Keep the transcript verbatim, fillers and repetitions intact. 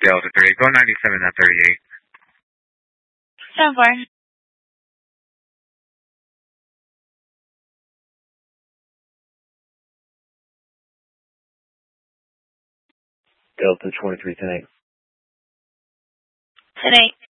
Delta three, go ninety-seven at thirty-eight. seven four. Delta twenty-three ten eight. ten eight.